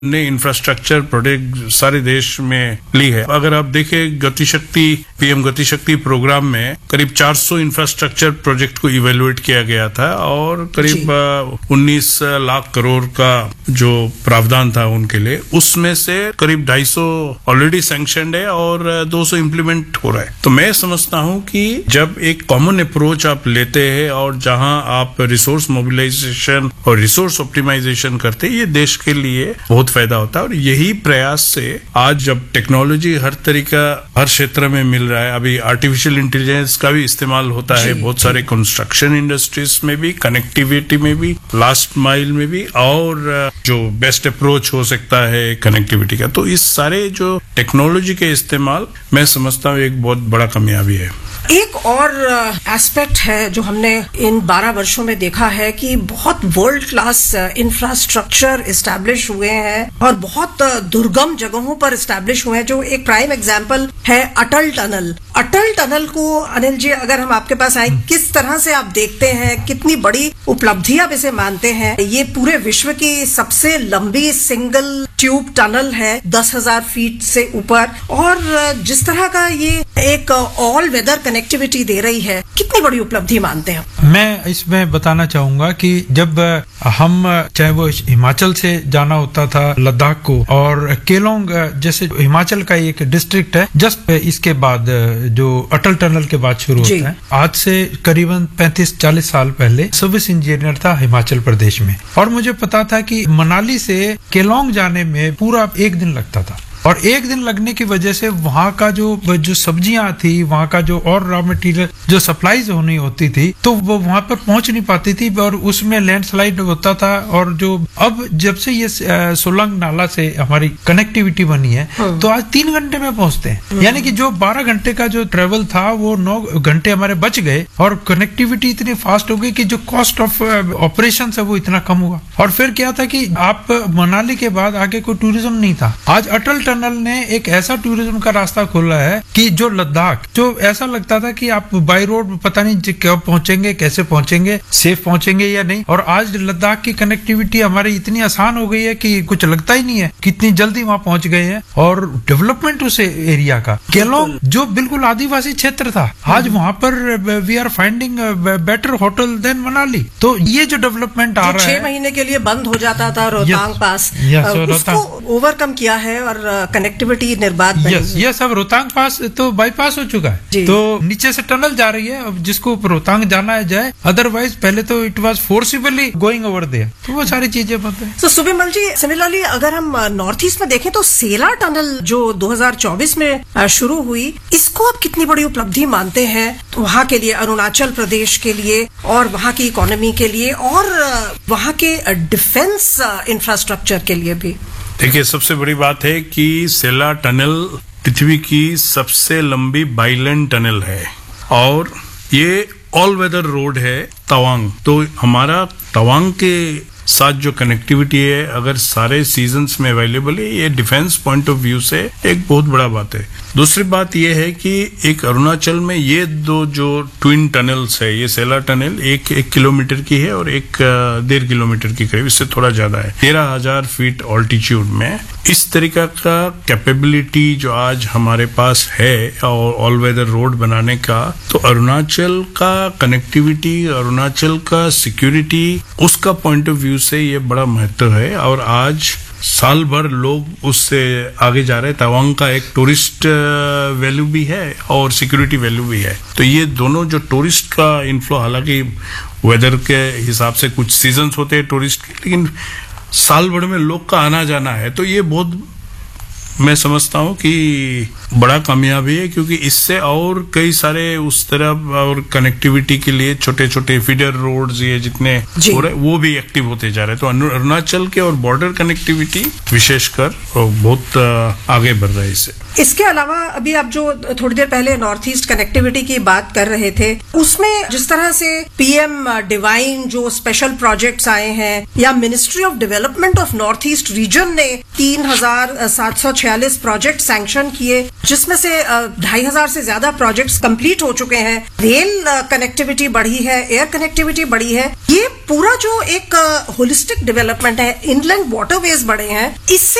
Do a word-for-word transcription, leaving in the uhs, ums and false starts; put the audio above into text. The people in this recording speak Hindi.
ने इंफ्रास्ट्रक्चर प्रोजेक्ट सारे देश में ली है। अगर आप देखें गतिशक्ति पीएम गतिशक्ति प्रोग्राम में करीब चार सौ इंफ्रास्ट्रक्चर प्रोजेक्ट को इवेलुएट किया गया था और करीब उन्नीस लाख करोड़ का जो प्रावधान था उनके लिए, उसमें से करीब ढाई सौ ऑलरेडी सैंक्शनड है और दो सौ इम्प्लीमेंट हो रहा है। तो मैं समझता हूं कि जब एक कॉमन अप्रोच आप लेते हैं और जहां आप रिसोर्स मोबिलाइजेशन और रिसोर्स ऑप्टिमाइजेशन करते हैं, ये देश के लिए बहुत फायदा होता है। और यही प्रयास से आज जब टेक्नोलॉजी हर तरीका हर क्षेत्र में मिल रहा है, अभी आर्टिफिशियल इंटेलिजेंस का भी इस्तेमाल होता है बहुत सारे कंस्ट्रक्शन इंडस्ट्रीज में भी, कनेक्टिविटी में भी, लास्ट माइल में भी, और जो बेस्ट अप्रोच हो सकता है कनेक्टिविटी का। तो इस सारे जो टेक्नोलॉजी के इस्तेमाल मैं समझता हूँ एक बहुत बड़ा कामयाबी है। एक और एस्पेक्ट है जो हमने इन बारह वर्षों में देखा है कि बहुत वर्ल्ड क्लास इंफ्रास्ट्रक्चर इस्टेब्लिश हुए हैं और बहुत दुर्गम जगहों पर इस्टेब्लिश हुए हैं। जो एक प्राइम एग्जांपल है अटल टनल। अटल टनल को अनिल जी, अगर हम आपके पास आए, किस तरह से आप देखते हैं, कितनी बड़ी उपलब्धि आप इसे मानते हैं? ये पूरे विश्व की सबसे लंबी सिंगल ट्यूब टनल है, दस हजार फीट से ऊपर, और जिस तरह का ये एक ऑल वेदर कनेक्टिविटी दे रही है, कितनी बड़ी उपलब्धि मानते हैं? मैं इसमें बताना चाहूंगा कि जब हम चाहे वो हिमाचल से जाना होता था लद्दाख को, और केलोंग जैसे हिमाचल का एक डिस्ट्रिक्ट है, जस्ट इसके बाद जो अटल टनल के बाद शुरू होता है, आज से करीबन पैंतीस चालीस साल पहले सर्विस इंजीनियर था हिमाचल प्रदेश में, और मुझे पता था कि मनाली से केलोंग जाने में पूरा एक दिन लगता था। और एक दिन लगने की वजह से वहाँ का जो जो सब्जियां थी, वहाँ का जो और रॉ मटेरियल जो सप्लाईज होनी होती थी, तो वो वहाँ पर पहुंच नहीं पाती थी और उसमें लैंडस्लाइड होता था। और जो अब जब से ये सोलंग नाला से हमारी कनेक्टिविटी बनी है, तो आज तीन घंटे में पहुंचते हैं। यानी कि जो बारह घंटे का जो ट्रेवल था वो नौ घंटे हमारे बच गए, और कनेक्टिविटी इतनी फास्ट हो गई कि जो कॉस्ट ऑफ ऑपरेशन है वो इतना कम हुआ। और फिर क्या था कि आप मनाली के बाद आगे कोई टूरिज्म नहीं था। आज अटल टनल ने एक ऐसा टूरिज्म का रास्ता खोला है कि जो लद्दाख, जो ऐसा लगता था कि आप बाई रोड पता नहीं कब पहुंचेंगे, कैसे पहुंचेंगे, सेफ पहुंचेंगे या नहीं, और आज लद्दाख की कनेक्टिविटी हमारी इतनी आसान हो गई है कि कुछ लगता ही नहीं है कितनी जल्दी वहां पहुंच गए हैं। और डेवलपमेंट उस एरिया का, केलोंग जो बिल्कुल आदिवासी क्षेत्र था, आज वहां पर we are finding better hotel then Manali. तो ये जो डेवलपमेंट आ रहा है, छह महीने के लिए बंद हो जाता था रोहतांग पास, उसको ओवरकम किया है और कनेक्टिविटी निर्बाध बनी है। ये सब रोहतांग पास तो बाईपास हो चुका है, तो नीचे से टनल जा रही है। अब जिसको रोहतांग जाना है जाए, अदरवाइज पहले तो it was forcibly going over there. तो वो सारी चीजें बनते हैं। तो सुबिमल जी, सिमिलरली अगर हम नॉर्थ ईस्ट में देखें तो सेला टनल जो दो हज़ार चौबीस में शुरू हुई, इसको आप कितनी बड़ी उपलब्धि मानते हैं वहाँ के लिए, अरुणाचल प्रदेश के लिए, और वहाँ की इकोनॉमी के लिए, और वहाँ के डिफेंस इंफ्रास्ट्रक्चर के लिए भी? देखिए, सबसे बड़ी बात है कि सेला टनल पृथ्वी की सबसे लंबी बाइलेन टनल है और ये ऑल वेदर रोड है तवांग। तो हमारा तवांग के साथ जो कनेक्टिविटी है, अगर सारे सीजन्स में अवेलेबल है, ये डिफेंस पॉइंट ऑफ व्यू से एक बहुत बड़ा बात है। दूसरी बात ये है कि एक अरुणाचल में ये दो जो ट्विन टनल्स है, ये सेला टनल एक एक किलोमीटर की है और एक डेढ़ किलोमीटर की करीब, इससे थोड़ा ज्यादा है, तेरह हजार फीट ऑल्टीट्यूड में। इस तरीका का कैपेबिलिटी जो आज हमारे पास है और ऑल वेदर रोड बनाने का, तो अरुणाचल का कनेक्टिविटी, अरुणाचल का सिक्योरिटी, उसका पॉइंट ऑफ व्यू से ये बड़ा महत्व है। और आज साल भर लोग उससे आगे जा रहे हैं। तवांग का एक टूरिस्ट वैल्यू भी है और सिक्योरिटी वैल्यू भी है। तो ये दोनों जो टूरिस्ट का इनफ्लो, हालांकि वेदर के हिसाब से कुछ सीजन्स होते हैं टूरिस्ट के, लेकिन साल भर में लोग का आना जाना है, तो ये बहुत मैं समझता हूँ कि बड़ा कामयाबी है, क्योंकि इससे और कई सारे उस तरफ और कनेक्टिविटी के लिए छोटे छोटे फीडर रोड्स ये जितने हो रहे वो भी एक्टिव होते जा रहे हैं। तो अरुणाचल के और बॉर्डर कनेक्टिविटी विशेषकर बहुत आगे बढ़ रहा है इससे। इसके अलावा अभी आप जो थोड़ी देर पहले नॉर्थ ईस्ट कनेक्टिविटी की बात कर रहे थे, उसमें जिस तरह से पीएम डिवाइन जो स्पेशल प्रोजेक्ट्स आए हैं, या ministry of development of north east region ने तीन हजार सात सौ छियालीस प्रोजेक्ट सैंक्शन किए, जिसमें से ढाई हजार से ज्यादा प्रोजेक्ट्स कंप्लीट हो चुके हैं। रेल कनेक्टिविटी बढ़ी है, एयर कनेक्टिविटी बढ़ी है। ये पूरा जो एक होलिस्टिक डेवलपमेंट है, इनलैंड वाटरवेज बढ़े हैं, इससे